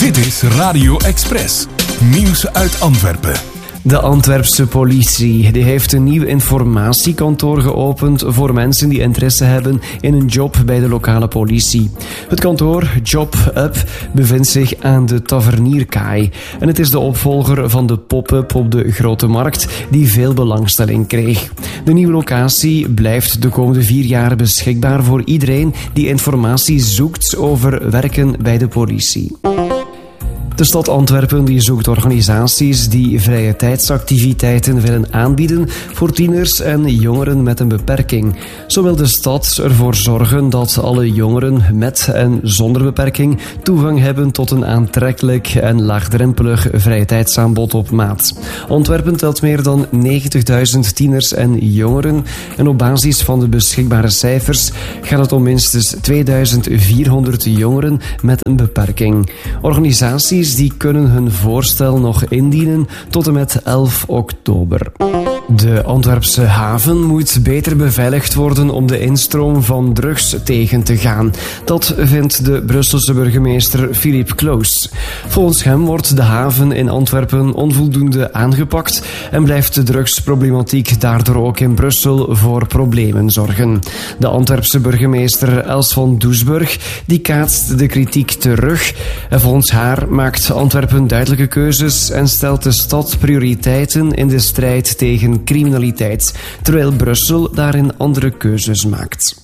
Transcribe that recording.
Dit is Radio Express. Nieuws uit Antwerpen. De Antwerpse politie die heeft een nieuw informatiekantoor geopend voor mensen die interesse hebben in een job bij de lokale politie. Het kantoor Job Up bevindt zich aan de Tavernierkaai en het is de opvolger van de pop-up op de Grote Markt die veel belangstelling kreeg. De nieuwe locatie blijft de komende 4 jaar beschikbaar voor iedereen die informatie zoekt over werken bij de politie. De stad Antwerpen die zoekt organisaties die vrije tijdsactiviteiten willen aanbieden voor tieners en jongeren met een beperking. Zo wil de stad ervoor zorgen dat alle jongeren met en zonder beperking toegang hebben tot een aantrekkelijk en laagdrempelig vrije tijdsaanbod op maat. Antwerpen telt meer dan 90.000 tieners en jongeren en op basis van de beschikbare cijfers gaat het om minstens 2400 jongeren met een beperking. Organisaties die kunnen hun voorstel nog indienen tot en met 11 oktober. De Antwerpse haven moet beter beveiligd worden om de instroom van drugs tegen te gaan. Dat vindt de Brusselse burgemeester Philippe Cloos. Volgens hem wordt de haven in Antwerpen onvoldoende aangepakt en blijft de drugsproblematiek daardoor ook in Brussel voor problemen zorgen. De Antwerpse burgemeester Els van Doesburg die kaatst de kritiek terug. En volgens haar maakt Antwerpen duidelijke keuzes en stelt de stad prioriteiten in de strijd tegen criminaliteit, terwijl Brussel daarin andere keuzes maakt.